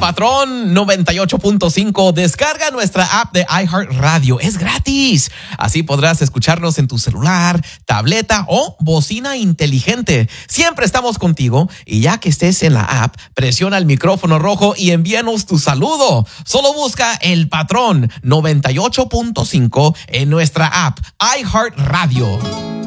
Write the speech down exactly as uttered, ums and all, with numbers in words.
Patrón noventa y ocho punto cinco. Descarga nuestra app de iHeartRadio. Es gratis. Así podrás escucharnos en tu celular, tableta o bocina inteligente. Siempre estamos contigo y ya que estés en la app, presiona el micrófono rojo y envíanos tu saludo. Solo busca El Patrón noventa y ocho punto cinco en nuestra app iHeartRadio.